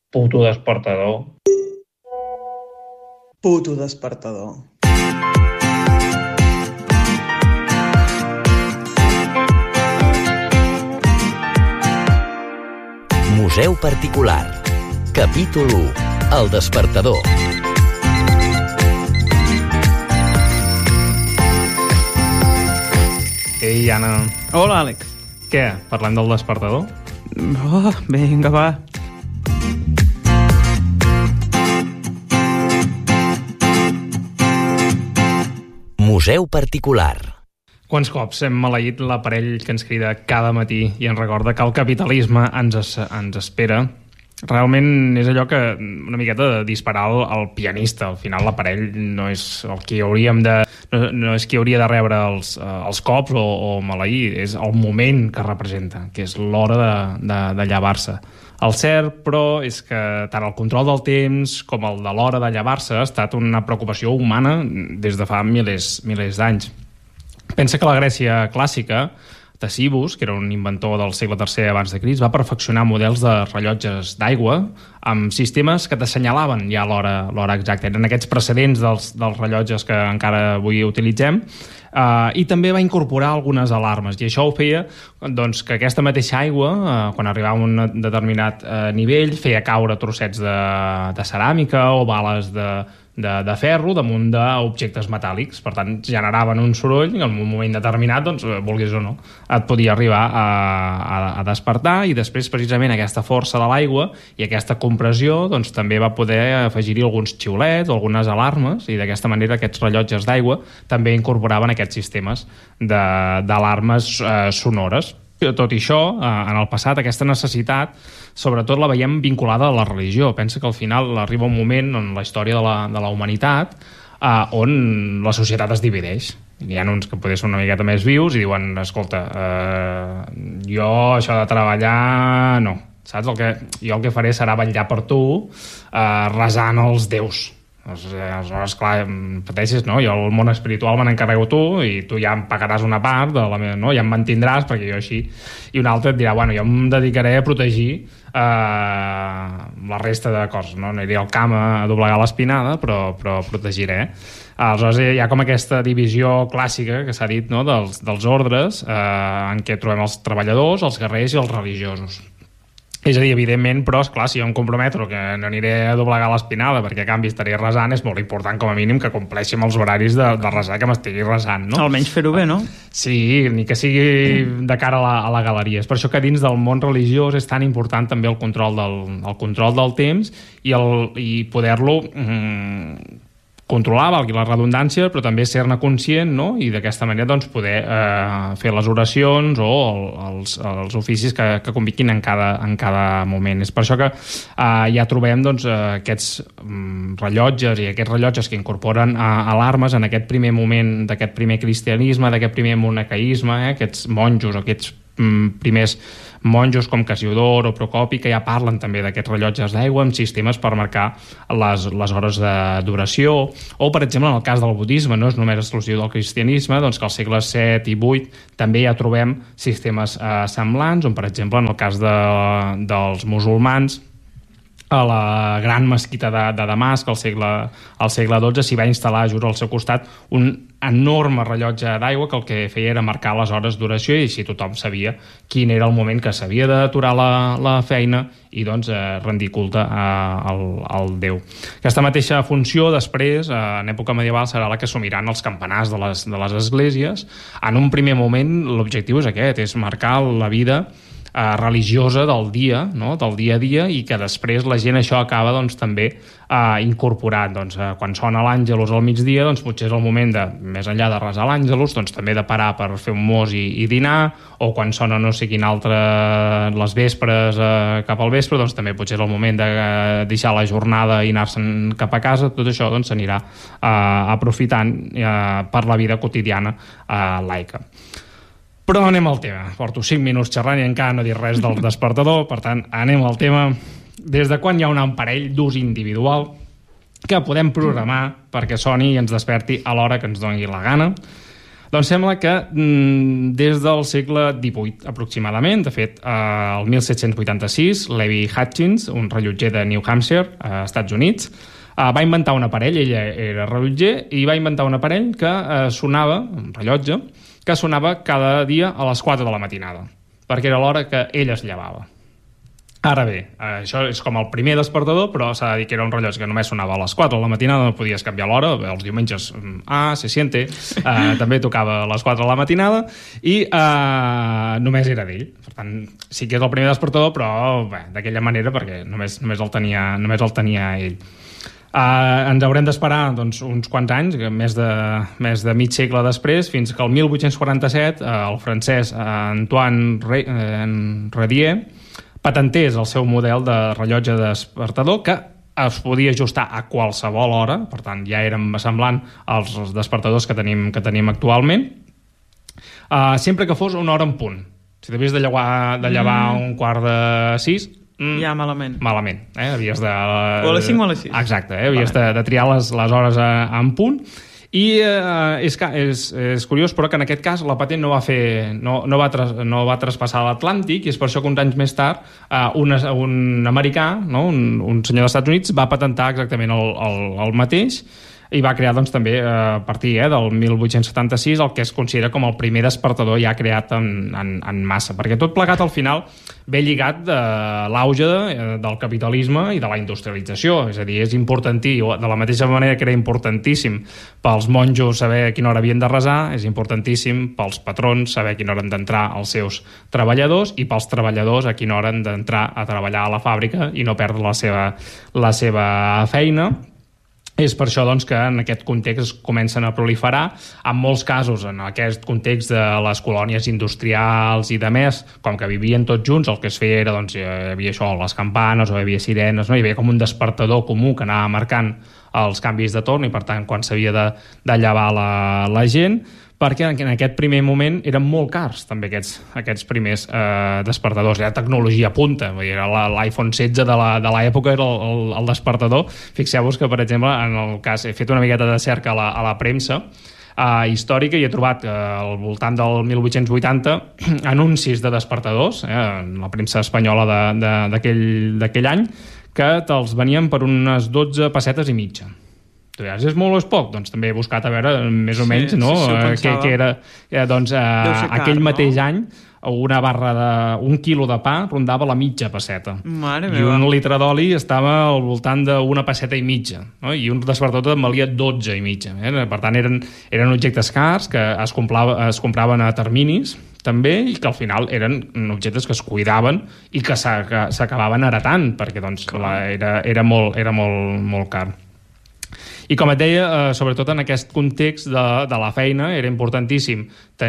Puto despertador. Puto despertador. Museu particular. Capítol 1. El despertador. Ei, Anna. Hola, Àlex. Què? Parlem del despertador? Oh, vinga, va. Museu particular. Quants cops hem maleït l'aparell que ens crida cada matí i ens recorda que el capitalisme ens espera? Realment és allò que una miqueta de disparar al pianista. Al final l'aparell no és el que hauríem de... No és qui hauria de rebre els cops o maleir, és el moment que representa, que és l'hora de llevar-se. El cert, però, és que tant el control del temps com el de l'hora de llevar-se ha estat una preocupació humana des de fa milers d'anys. Pensa que la Grècia clàssica, Ctesibus, que era un inventor del segle III abans de Crist, va perfeccionar models de rellotges d'aigua amb sistemes que t'assenyalaven ja l'hora exacta. Eren aquests precedents dels rellotges que encara avui utilitzem, i també va incorporar algunes alarmes, i això ho feia doncs, que aquesta mateixa aigua, quan arribava a un determinat nivell, feia caure trossets de ceràmica o bales de ferro damunt d'objectes metàl·lics. Per tant, generaven un soroll i en un moment determinat, doncs, vulguis o no, et podia arribar a despertar, i després precisament aquesta força de l'aigua i aquesta compressió doncs, també va poder afegir-hi alguns xiulets o algunes alarmes, i d'aquesta manera aquests rellotges d'aigua també incorporaven aquests sistemes d'alarmes sonores. Tot i això, en el passat, aquesta necessitat sobretot la veiem vinculada a la religió. Pensa que al final arriba un moment en la història de la humanitat on la societat es divideix. Hi ha uns que poder ser una miqueta més vius i diuen, escolta, jo això de treballar no, saps? Jo el que faré serà vetllar per tu resant els déus. Aleshores, clar, pateixes, no? Jo el món espiritual me n'encarrego tu i tu ja em pagaràs una part de la meva, no? Ja em mantindràs perquè jo així, i un altre et dirà, bueno, jo em dedicaré a protegir la resta de coses, no? No aniré al camp a doblegar l'espinada, però protegiré. Aleshores hi ha com aquesta divisió clàssica que s'ha dit, no? dels ordres en què trobem els treballadors, els guerrers i els religiosos. És a dir, evidentment, però, esclar, si jo em comprometo que no aniré a doblegar l'espinada perquè a canvi estaré resant, és molt important com a mínim que compleixi amb els horaris de resar que m'estigui resant, no? Almenys fer-ho bé, no? Sí, ni que sigui de cara a la galeria. És per això que dins del món religiós és tan important també el control del temps i poder-lo controlar, valgui la redundància, però també ser-ne conscient, no? I d'aquesta manera doncs, poder fer les oracions o els oficis que convinguin en cada moment. És per això que ja trobem doncs, aquests rellotges i aquests rellotges que incorporen alarmes en aquest primer moment d'aquest primer cristianisme, d'aquest primer monacaisme, aquests monjos o aquests primers monjos com Casiodor o Procopi, que ja parlen també d'aquests rellotges d'aigua amb sistemes per marcar les hores d'oració, o per exemple en el cas del budisme, no és només exclusiu del cristianisme, doncs que als segles VII i VIII també ja trobem sistemes semblants, on per exemple en el cas dels musulmans a la gran mesquita de Damasc al segle XII s'hi va instal·lar just al seu costat un enorme rellotge d'aigua que el que feia era marcar les hores d'oració, i així tothom sabia quin era el moment que s'havia d'aturar la feina i doncs rendir culte al Déu. Aquesta mateixa funció després, en època medieval, serà la que assumiran els campanars de les esglésies. En un primer moment l'objectiu és aquest, és marcar la vida religiosa del dia, no? Del dia a dia, i que després la gent això acaba doncs, també incorporant. Doncs, quan sona l'àngelus al migdia, doncs, potser és el moment de, més enllà de resar l'àngelus, doncs, també de parar per fer un mos i dinar, o quan sona no sé quin altre les vespres cap al vespre, doncs també potser és el moment de deixar la jornada i anar-se'n cap a casa. Tot això doncs, s'anirà aprofitant per la vida quotidiana laica. Però anem al tema. Porto 5 minuts xerrant i encara no he dit res del despertador, per tant, anem al tema. Des de quan hi ha un aparell d'ús individual que podem programar perquè soni i ens desperti a l'hora que ens doni la gana? Doncs sembla que des del segle XVIII aproximadament, de fet, el 1786, Levi Hutchins, un rellotger de New Hampshire, Estats Units, va inventar un aparell, ell era rellotger, i va inventar un aparell que sonava, un rellotge, que sonava cada dia a les 4 de la matinada, perquè era l'hora que ell es llevava. Ara bé, això és com el primer despertador, però s'ha de dir que era un rellotge que només sonava a les 4 de la matinada, no podies canviar l'hora, els diumenges, se siente, també tocava a les 4 de la matinada, i només era d'ell. Per tant, sí que és el primer despertador, però d'aquella manera, perquè només el tenia ell. Ens haurem d'esperar doncs, uns quants anys, més de mig segle després, fins que el 1847 el francès Antoine Redier patentés el seu model de rellotge despertador que es podia ajustar a qualsevol hora, per tant ja érem semblant als despertadors que tenim actualment, sempre que fos una hora en punt. Si t'havies de llevar un quart de 6, ja malament. Malament, havies de... O a les 5 o a les 6. Exacte, havies de triar les hores en punt. I és curiós, però que en aquest cas la patent no va traspassar l'Atlàntic, i és per això que uns anys més tard un americà, no? un senyor dels Estats Units, va patentar exactament el mateix, i va crear doncs, també a partir del 1876 el que es considera com el primer despertador ja creat en massa, perquè tot plegat al final ve lligat de l'auge del capitalisme i de la industrialització, és a dir, és importantíssim, de la mateixa manera que era importantíssim pels monjos saber a quina hora havien de resar, és importantíssim pels patrons saber a quina hora han d'entrar els seus treballadors, i pels treballadors a quina hora han d'entrar a treballar a la fàbrica i no perdre la seva feina. És per això doncs, que en aquest context es comencen a proliferar, en molts casos, en aquest context de les colònies industrials i de més, com que vivien tots junts, el que es feia era, doncs, hi havia això, les campanes, o hi havia sirenes, no? Hi havia com un despertador comú que anava marcant els canvis de torn, i per tant, quan s'havia de llevar la gent, perquè en aquest primer moment eren molt cars també aquests primers despertadors. Era tecnologia punta, era l'iPhone 16 de l'època, era el despertador. Fixeu-vos que, per exemple, en el cas, he fet una miqueta de cerca a la premsa històrica i he trobat al voltant del 1880 anuncis de despertadors, en la premsa espanyola d'aquell any, que te'ls venien per unes 12 pessetes i mitja. És molt o és poc? Doncs també he buscat a veure més o menys, no? Què era, doncs, aquell mateix any una barra d'un quilo de pa rondava la mitja pesseta. Mare I un litre d'oli estava al voltant d'una pesseta i mitja, no? I un despertador et valia 12 i mitja. Per tant, eren objectes cars que es compraven a terminis també, i que al final eren objectes que es cuidaven i que s'acabaven heretant, perquè doncs, era molt car. I com et deia, sobretot en aquest context de la feina, era importantíssim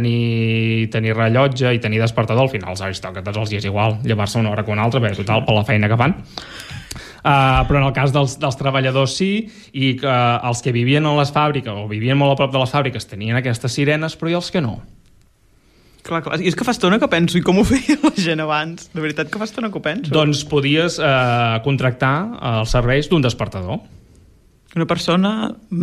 tenir rellotge i tenir despertador. Al final els aristòcrates els hi és igual llevar-se una hora que una altra, bé, total, per la feina que fan. Però en el cas dels treballadors sí, i que els que vivien a les fàbriques o vivien molt a prop de les fàbriques tenien aquestes sirenes, però i els que no? Clar. I és que fa estona que penso, i com ho feia la gent abans? De veritat que fa estona que ho penso. Doncs podies contractar els serveis d'un despertador. Una persona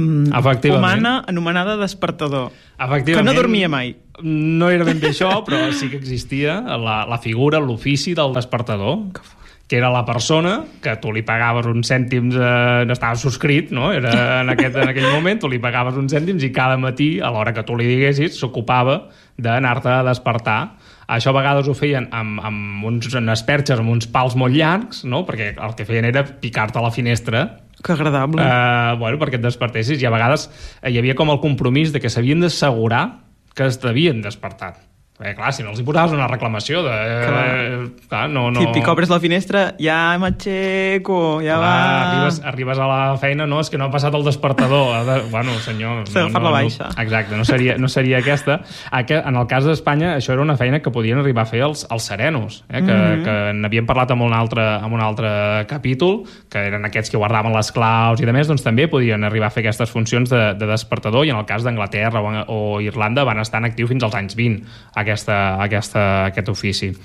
humana anomenada despertador, que no dormia mai. No era ben bé això, però sí que existia la figura, l'ofici del despertador, que era la persona que tu li pagaves uns cèntims, no estava subscrit, no? Era en aquell moment, tu li pagaves uns cèntims i cada matí, a l'hora que tu li diguessis, s'ocupava d'anar-te a despertar. Això a vegades ho feien amb unes perxes, amb uns pals molt llargs, no? Perquè el que feien era picar-te a la finestra. Que agradable. Perquè et despertessis, i a vegades hi havia com el compromís de que s'havien d'assegurar que es t'havien despertat. Clar, si no els hi posaves una reclamació de... Clar, no... Típic, obres la finestra, ja m'aixeco, ja va... Arribes a la feina, no, és que no ha passat el despertador. Bueno, senyor... S'ha d'agafar la baixa. Exacte, no seria aquesta. En el cas d'Espanya, això era una feina que podien arribar a fer els serenos, que n'havíem parlat en un altre capítol, que eren aquests que guardaven les claus i de més, doncs també podien arribar a fer aquestes funcions de despertador, i en el cas d'Anglaterra o Irlanda van estar en actiu fins als anys 20, aquest ofici.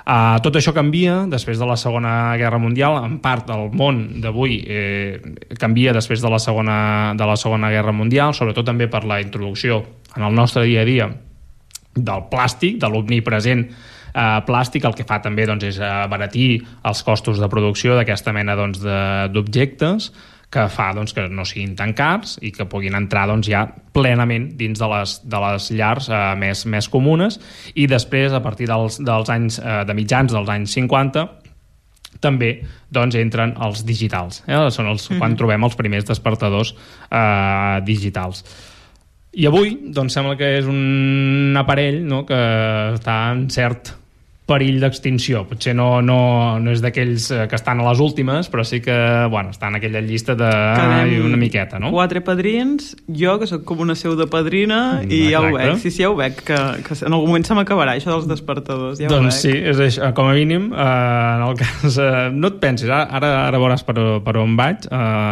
Tot això canvia després de la Segona Guerra Mundial. En part, el món d'avui canvia després de la Segona Guerra Mundial, sobretot també per la introducció en el nostre dia a dia del plàstic, de l'omnipresent plàstic. El que fa també és abaratir els costos de producció d'aquesta mena d'objectes, que fa que no siguin tan cars i que puguin entrar ja plenament dins de les llars més comunes. I després, a partir dels anys de mitjans dels anys 50, també entren els digitals. Són quan trobem els primers despertadors digitals. I avui sembla que és un aparell que està en cert perill d'extinció. Potser no és d'aquells que estan a les últimes, però sí que està en aquella llista una miqueta, no? 4 padrins, jo, que soc com una pseudopadrina, i ja ho veig. Sí, ja ho veig, que en algun moment se m'acabarà això dels despertadors. Ja sí, és això, com a mínim, en el cas... No et pensis, ara veuràs per on vaig.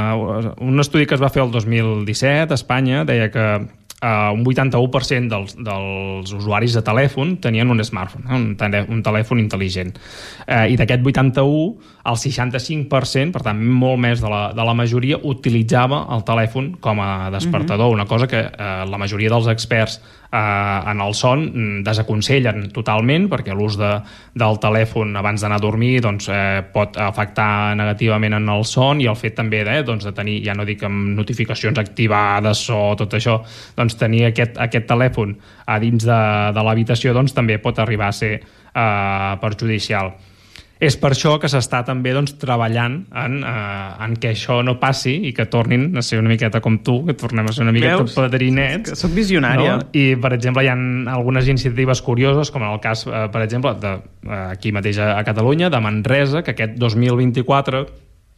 Un estudi que es va fer el 2017 a Espanya deia que un 81% dels usuaris de telèfon tenien un smartphone, un telèfon intel·ligent. I d'aquest 81, el 65%, per tant, molt més de la majoria, utilitzava el telèfon com a despertador, una cosa que la majoria dels experts en el son desaconsellen totalment, perquè l'ús del telèfon abans d'anar a dormir pot afectar negativament en el son, i el fet també de tenir, ja no dic amb notificacions activades o tot això, tenir aquest telèfon a dins de l'habitació també pot arribar a ser perjudicial. És per això que s'està també treballant en que això no passi i que tornin a ser una miqueta com tu, que tornem a ser una miqueta padrinets. Que soc visionària. No? I, per exemple, hi ha algunes iniciatives curioses, com en el cas, per exemple, aquí mateix a Catalunya, de Manresa, que aquest 2024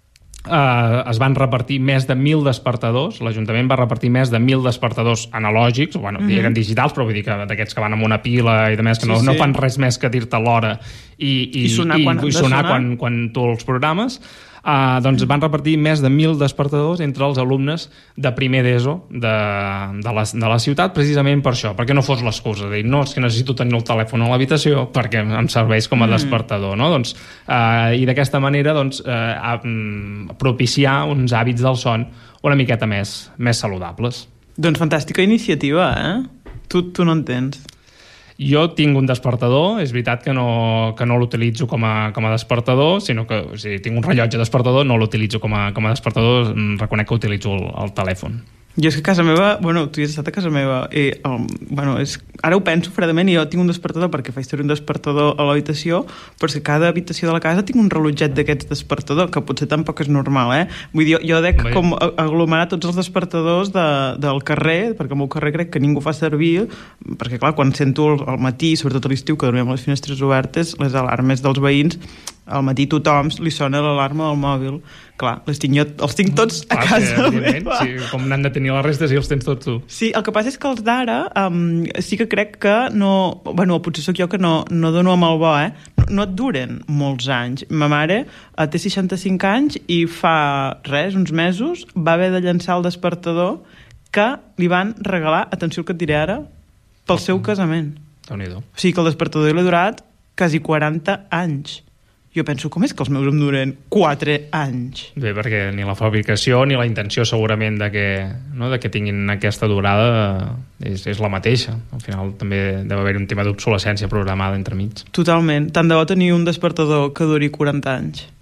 es van repartir més de 1.000 despertadors. L'Ajuntament va repartir més de 1.000 despertadors analògics, diguem digitals, però vull dir que d'aquests que van amb una pila i de més, que no fan res més que dir-te l'hora i sonar quan tu els programes. Van repartir més de 1.000 despertadors entre els alumnes de primer d'ESO de la ciutat, precisament per això, perquè no fos l'excusa de dir, no, és que necessito tenir el telèfon a l'habitació perquè em serveix com a despertador, no? I d'aquesta manera propiciar uns hàbits del son una miqueta més saludables. Doncs fantàstica iniciativa, Tu no entens. Jo tinc un despertador, és veritat que no l'utilitzo com a despertador, sinó que tinc un rellotge despertador, no l'utilitzo com a despertador, reconec que utilitzo el telèfon. Jo és que a casa meva, tu hi has estat a casa meva, ara ho penso fredament, i jo tinc un despertador perquè faig tenir un despertador a l'habitació, però és que cada habitació de la casa tinc un rellotget d'aquests despertador, que potser tampoc és normal, Vull dir, jo dec com aglomerar tots els despertadors del carrer, perquè al meu carrer crec que ningú fa servir, perquè clar, quan sento al matí, sobretot a l'estiu, que dormim amb les finestres obertes, les alarmes dels veïns, al matí tothom li sona l'alarma del mòbil. Clar, els tinc tots a casa meva. Sí, com n'han de tenir la resta si els tens tots tu. Sí, el que passa és que els d'ara sí que crec que no... potser sóc jo que no dono amb el bo, no et duren molts anys. Ma mare té 65 anys i fa uns mesos va haver de llançar el despertador que li van regalar, atenció el que et diré ara, pel seu casament. Déu-n'hi-do. O sigui que el despertador l'he durat quasi 40 anys. Jo penso, com és que els meus em duren 4 anys? Bé, perquè ni la fabricació ni la intenció segurament de que tinguin aquesta durada és la mateixa. Al final també deu haver un tema d'obsolescència programada entremig. Totalment. Tant de bo tenir un despertador que duri 40 anys.